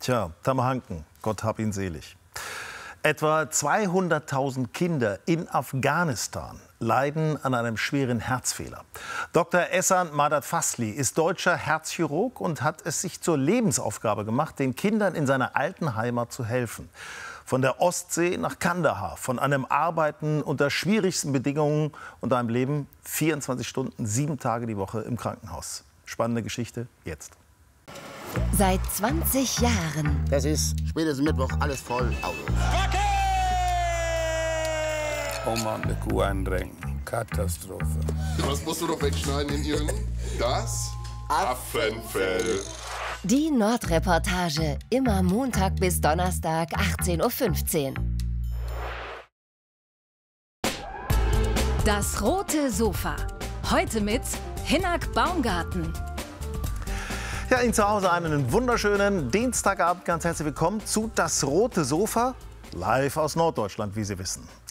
Tja, Tamahanken, Gott hab ihn selig. Etwa 200.000 Kinder in Afghanistan leiden an einem schweren Herzfehler. Dr. Ehsan Madad-Fasli ist deutscher Herzchirurg und hat es sich zur Lebensaufgabe gemacht, den Kindern in seiner alten Heimat zu helfen. Von der Ostsee nach Kandahar, von einem Arbeiten unter schwierigsten Bedingungen und einem Leben 24 Stunden, 7 Tage die Woche im Krankenhaus. Spannende Geschichte jetzt. Seit 20 Jahren. Das ist spätestens Mittwoch alles voll Auto. Oh Mann, eine Kuh einrenken. Katastrophe. Was musst du doch wegschneiden in Ihren? Das Affenfell. Die Nordreportage, immer Montag bis Donnerstag, 18:15 Uhr. Das rote Sofa. Heute mit Hinnerk Baumgarten. Ja, Ihnen zu Hause einen wunderschönen Dienstagabend. Ganz herzlich willkommen zu Das rote Sofa, live aus Norddeutschland, wie Sie wissen.